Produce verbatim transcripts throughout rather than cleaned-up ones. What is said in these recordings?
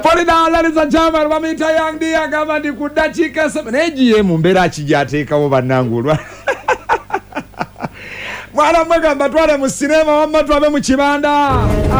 Florida, ladies and gentlemen, wamita young dear kama ndi kudachika seven G M mbera chijateka mu banangulwa. Mwana mwega mbatwale mu cinema wamma twabe mu kibanda.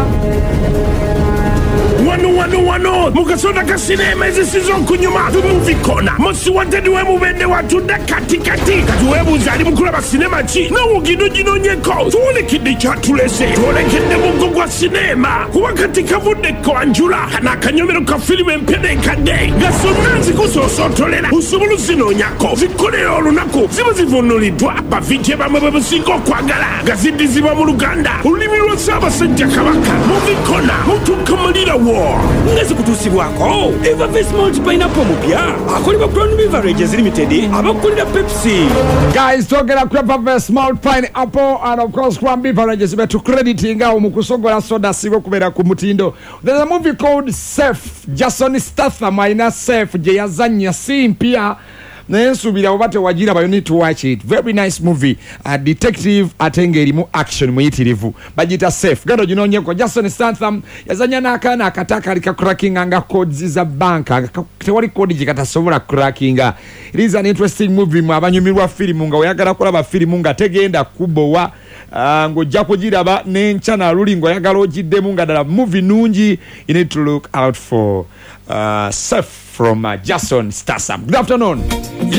Wano wano wano mukasonda ka cinema ezi season kunyuma tu movie corner mosi wanted we mubende watu da kati kati kati we buzali mukula ba cinema chi na wugido jinonyeko tuone kidi chatulese tuone kende mungu kwa cinema kuwa katika vude kwa anjula na kanyomero ka filime mpede kade gasonanzi kusosotolera usubulu zinonyako zikole olunako ziba zivunulidwa bavije bamwe babusingo kwagala gazidi ziba mu Luganda ulimi lwa saba sejja kabaka movie corner mutu kamalira wo ngeze kutusibwako Eva Vesmont pineapple mupya akolebwa Crown Beverages Limited abakolera Pepsi. Guys, talking about Eva Vesmont pineapple and of course Crown Beverages betu crediting ngao mukusogola soda sigo kubera ku mutindo. There's a movie called Safe. Jason Statham aina Safe je yazanya simpia Nensubira obate wajira but you need to watch it. Very nice movie. A detective atengeri mu action muyitirivu. Bajita Safe. Gado jinonyeko Jason Statham yazanya nakana akataka alika cracking anga codes za bank. Tewali code jikatasobola cracking. It is an interesting movie mwabanyumirwa film nga oyagala kulaba film nga tegenda kubowa. Uh, ngo jakujira ba nencha na rulingo yagala ojiddemu nga dala movie nungi. You need to look out for uh, Safe from uh, Jason Statham. Good afternoon.